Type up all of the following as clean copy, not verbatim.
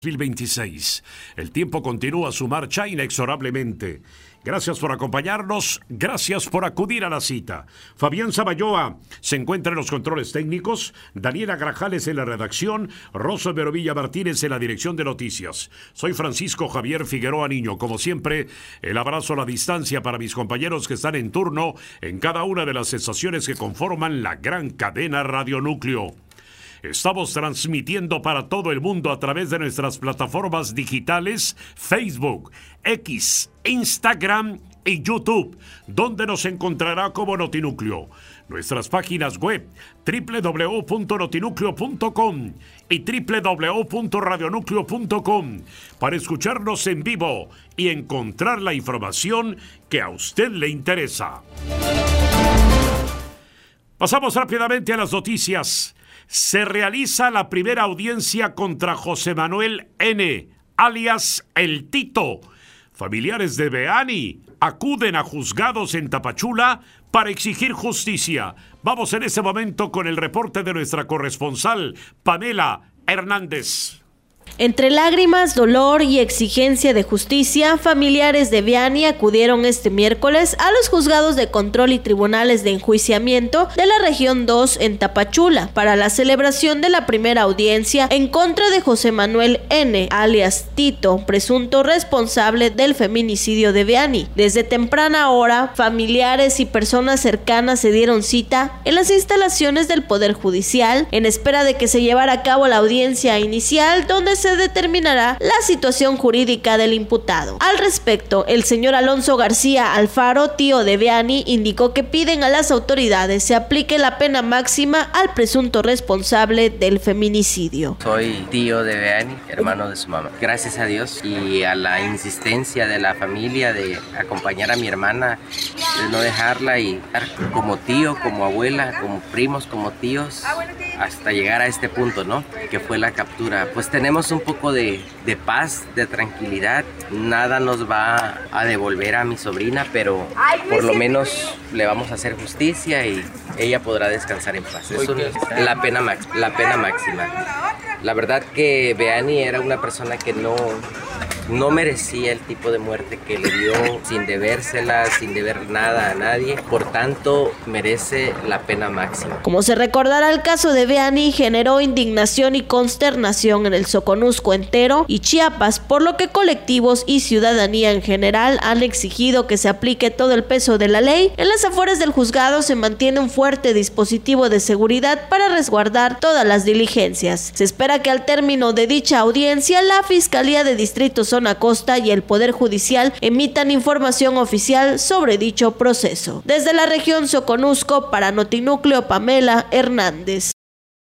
2026. El tiempo continúa su marcha inexorablemente. Gracias por acompañarnos, gracias por acudir a la cita. Fabián Sabayoa se encuentra en los controles técnicos, Daniela Grajales en la redacción, Rosa Verovilla Martínez en la dirección de noticias. Soy Francisco Javier Figueroa Niño. Como siempre, el abrazo a la distancia para mis compañeros que están en turno en cada una de las estaciones que conforman la gran cadena Radio Núcleo. Estamos transmitiendo para todo el mundo a través de nuestras plataformas digitales Facebook, X, Instagram y YouTube, donde nos encontrará como Notinúcleo. Nuestras páginas web www.notinucleo.com y www.radionúcleo.com para escucharnos en vivo y encontrar la información que a usted le interesa. Pasamos rápidamente a las noticias. Se realiza la primera audiencia contra José Manuel N., alias El Tito. Familiares de Beani acuden a juzgados en Tapachula para exigir justicia. Vamos en ese momento con el reporte de nuestra corresponsal, Pamela Hernández. Entre lágrimas, dolor y exigencia de justicia, familiares de Beani acudieron este miércoles a los juzgados de control y tribunales de enjuiciamiento de la región 2 en Tapachula para la celebración de la primera audiencia en contra de José Manuel N., alias Tito, presunto responsable del feminicidio de Beani. Desde temprana hora, familiares y personas cercanas se dieron cita en las instalaciones del Poder Judicial en espera de que se llevara a cabo la audiencia inicial, donde se determinará la situación jurídica del imputado. Al respecto, el señor Alonso García Alfaro, tío de Beani, indicó que piden a las autoridades se aplique la pena máxima al presunto responsable del feminicidio. Soy tío de Beani, hermano de su mamá. Gracias a Dios y a la insistencia de la familia de acompañar a mi hermana, de no dejarla y estar como tío, como abuela, como primos, como tíos, hasta llegar a este punto, ¿no? Que fue la captura. Pues tenemos un poco de paz, de tranquilidad. Nada nos va a devolver a mi sobrina, pero por lo menos le vamos a hacer justicia y ella podrá descansar en paz. Eso es la pena máxima. La verdad que Beani era una persona que no merecía el tipo de muerte que le dio, sin debérsela, sin deber nada a nadie. Por tanto, merece la pena máxima. Como se recordará, el caso de Beani generó indignación y consternación en el Soconusco entero y Chiapas, por lo que colectivos y ciudadanía en general han exigido que se aplique todo el peso de la ley. En las afueras del juzgado se mantiene un fuerte dispositivo de seguridad para resguardar todas las diligencias. Se espera que al término de dicha audiencia, la Fiscalía de Distrito Zona Costa y el Poder Judicial emitan información oficial sobre dicho proceso. Desde la región Soconusco, para Notinúcleo, Pamela Hernández.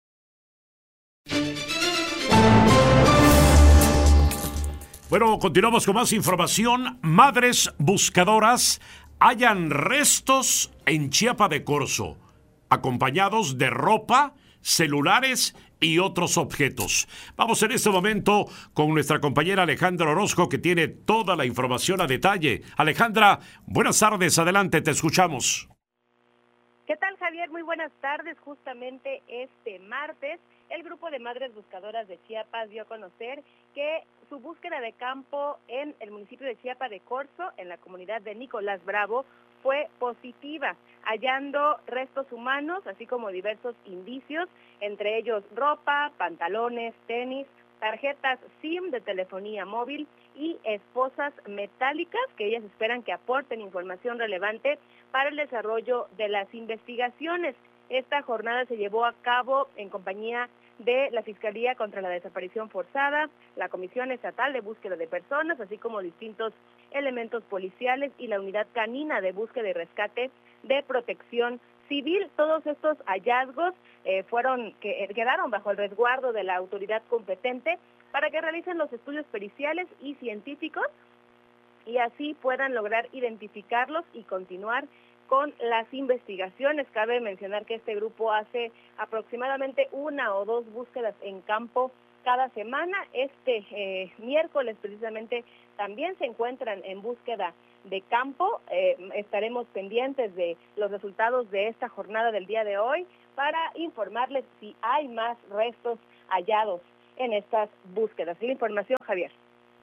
Bueno, continuamos con más información. Madres buscadoras hallan restos en Chiapa de Corzo, acompañados de ropa, celulares y otros objetos. Vamos en este momento con nuestra compañera Alejandra Orozco, que tiene toda la información a detalle. Alejandra, buenas tardes, adelante, te escuchamos. ¿Qué tal, Javier? Muy buenas tardes. Justamente este martes, el grupo de Madres Buscadoras de Chiapas dio a conocer que su búsqueda de campo en el municipio de Chiapa de Corzo, en la comunidad de Nicolás Bravo, fue positiva, hallando restos humanos, así como diversos indicios, entre ellos ropa, pantalones, tenis, tarjetas SIM de telefonía móvil y esposas metálicas que ellas esperan que aporten información relevante para el desarrollo de las investigaciones. Esta jornada se llevó a cabo en compañía de la Fiscalía contra la Desaparición Forzada, la Comisión Estatal de Búsqueda de Personas, así como distintos elementos policiales y la Unidad Canina de Búsqueda y Rescate de Protección Civil. Todos estos hallazgos quedaron bajo el resguardo de la autoridad competente para que realicen los estudios periciales y científicos y así puedan lograr identificarlos y continuar con las investigaciones. Cabe mencionar que este grupo hace aproximadamente 1 o 2 búsquedas en campo cada semana. Este miércoles precisamente también se encuentran en búsqueda de campo. Estaremos pendientes de los resultados de esta jornada del día de hoy para informarles si hay más restos hallados. en estas búsquedas. La información, Javier.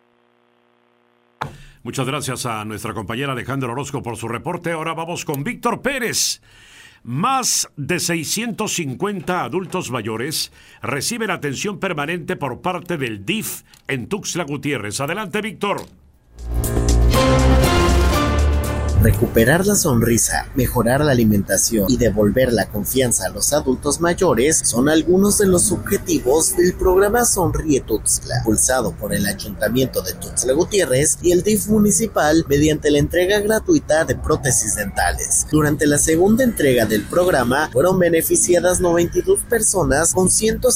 Muchas gracias a nuestra compañera Alejandra Orozco por su reporte. Ahora vamos con Víctor Pérez. Más de 650 adultos mayores reciben atención permanente por parte del DIF en Tuxtla Gutiérrez. Adelante, Víctor. Recuperar la sonrisa, mejorar la alimentación y devolver la confianza a los adultos mayores son algunos de los objetivos del programa Sonríe Tuxtla, impulsado por el Ayuntamiento de Tuxtla Gutiérrez y el DIF municipal mediante la entrega gratuita de prótesis dentales. Durante la segunda entrega del programa fueron beneficiadas 92 personas con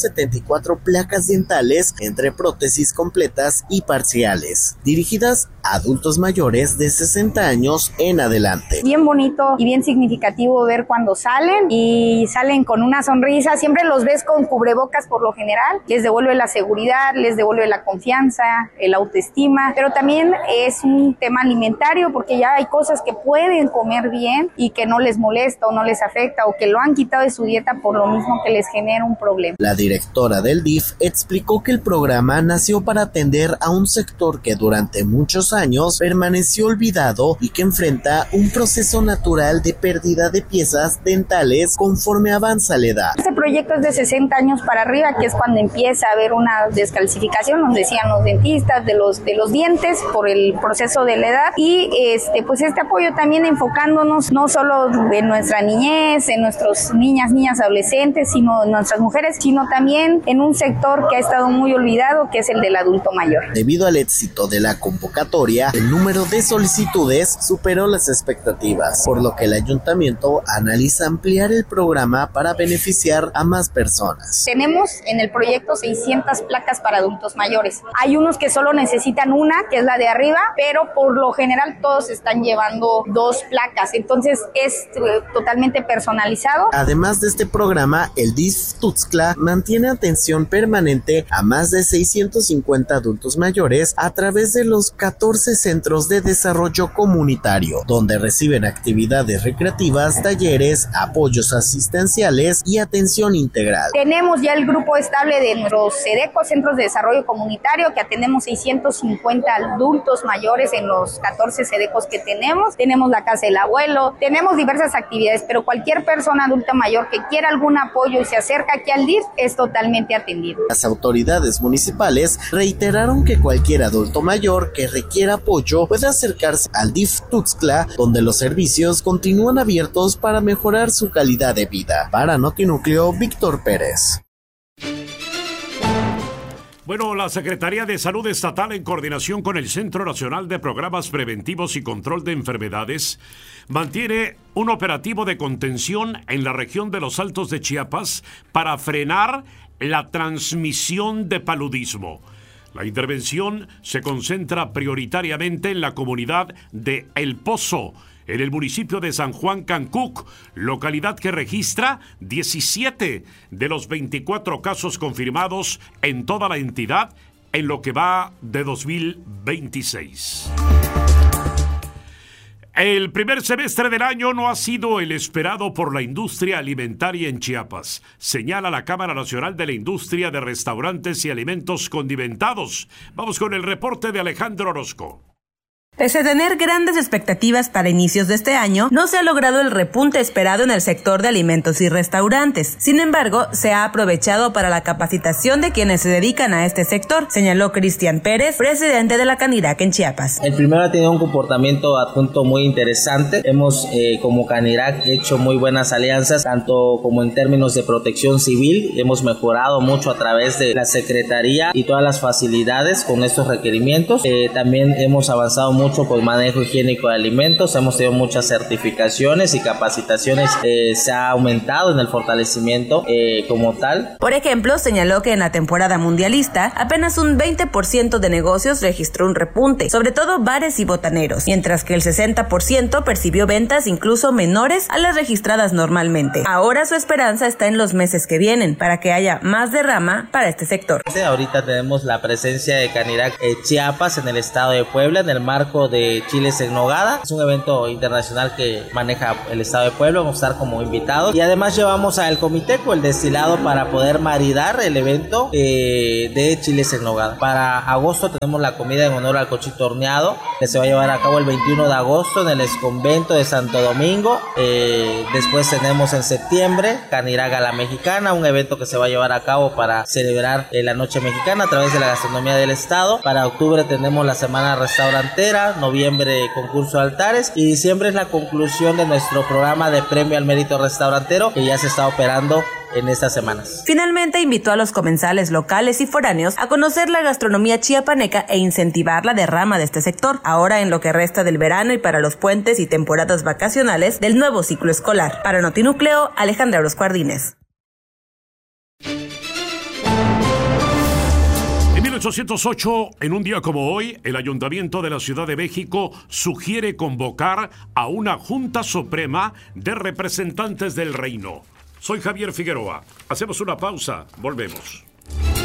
174 placas dentales entre prótesis completas y parciales, dirigidas a adultos mayores de 60 años en adelante. Bien bonito y bien significativo ver cuando salen y salen con una sonrisa. Siempre los ves con cubrebocas por lo general. Les devuelve la seguridad, les devuelve la confianza, el autoestima, pero también es un tema alimentario porque ya hay cosas que pueden comer bien y que no les molesta o no les afecta o que lo han quitado de su dieta por lo mismo que les genera un problema. La directora del DIF explicó que el programa nació para atender a un sector que durante muchos años permaneció olvidado y que enfrenta un proceso natural de pérdida de piezas dentales conforme avanza la edad. Este proyecto es de 60 años para arriba, que es cuando empieza a haber una descalcificación, nos decían los dentistas, de los dientes por el proceso de la edad y pues este apoyo también enfocándonos no solo en nuestra niñez, en nuestros niñas, adolescentes, sino en nuestras mujeres, sino también en un sector que ha estado muy olvidado, que es el del adulto mayor. Debido al éxito de la convocatoria, el número de solicitudes superó las expectativas, por lo que el ayuntamiento analiza ampliar el programa para beneficiar a más personas. Tenemos en el proyecto 600 placas para adultos mayores. Hay unos que solo necesitan una, que es la de arriba, pero por lo general todos están llevando 2 placas, entonces es totalmente personalizado. Además de este programa, el DIF Tuxtla mantiene atención permanente a más de 650 adultos mayores a través de los 14 centros de desarrollo comunitario, donde reciben actividades recreativas, talleres, apoyos asistenciales y atención integral. Tenemos ya el grupo estable de nuestros CEDECO, Centros de Desarrollo Comunitario, que atendemos 650 adultos mayores en los 14 CEDECOs que tenemos. Tenemos la Casa del Abuelo, tenemos diversas actividades, pero cualquier persona adulta mayor que quiera algún apoyo y se acerca aquí al DIF es totalmente atendido. Las autoridades municipales reiteraron que cualquier adulto mayor que requiera apoyo puede acercarse al DIF Tuxtla, donde los servicios continúan abiertos para mejorar su calidad de vida. Para Notinúcleo, Víctor Pérez. Bueno, la Secretaría de Salud Estatal, en coordinación con el Centro Nacional de Programas Preventivos y Control de Enfermedades, mantiene un operativo de contención en la región de los Altos de Chiapas para frenar la transmisión de paludismo. La intervención se concentra prioritariamente en la comunidad de El Pozo, en el municipio de San Juan Cancuc, localidad que registra 17 de los 24 casos confirmados en toda la entidad en lo que va de 2026. El primer semestre del año no ha sido el esperado por la industria alimentaria en Chiapas, señala la Cámara Nacional de la Industria de Restaurantes y Alimentos Condimentados. Vamos con el reporte de Alejandro Orozco. Pese a tener grandes expectativas para inicios de este año, no se ha logrado el repunte esperado en el sector de alimentos y restaurantes. Sin embargo, se ha aprovechado para la capacitación de quienes se dedican a este sector, señaló Cristian Pérez, presidente de la Canirac en Chiapas. El primero ha tenido un comportamiento adjunto muy interesante. Hemos, como Canirac, hecho muy buenas alianzas, tanto como en términos de protección civil. Hemos mejorado mucho a través de la Secretaría y todas las facilidades con estos requerimientos. También hemos avanzado mucho con manejo higiénico de alimentos, hemos tenido muchas certificaciones y capacitaciones, se ha aumentado en el fortalecimiento como tal. Por ejemplo, señaló que en la temporada mundialista apenas un 20% de negocios registró un repunte, sobre todo bares y botaneros, mientras que el 60% percibió ventas incluso menores a las registradas normalmente. Ahora su esperanza está en los meses que vienen, para que haya más derrama para este sector. Ahorita tenemos la presencia de Canirac Chiapas en el estado de Puebla, en el marco manejo de chiles en nogada. Es un evento internacional que maneja el Estado de Puebla, vamos a estar como invitados. Y además llevamos al comiteco, el destilado, para poder maridar el evento de chiles en nogada. Para agosto tenemos la comida en honor al cochito horneado, que se va a llevar a cabo el 21 de agosto en el exconvento de Santo Domingo. Después tenemos en septiembre Caniraga la Mexicana, un evento que se va a llevar a cabo para celebrar la Noche Mexicana a través de la gastronomía del estado. Para octubre tenemos la Semana Restaurantera, noviembre concurso de altares y diciembre es la conclusión de nuestro programa de premio al mérito restaurantero que ya se está operando en estas semanas. Finalmente invitó a los comensales locales y foráneos a conocer la gastronomía chiapaneca e incentivar la derrama de este sector, ahora en lo que resta del verano y para los puentes y temporadas vacacionales del nuevo ciclo escolar. Para Notinúcleo, Alejandra Orozco Ardínez. En 1808, en un día como hoy, el Ayuntamiento de la Ciudad de México sugiere convocar a una Junta Suprema de Representantes del Reino. Soy Javier Figueroa. Hacemos una pausa. Volvemos.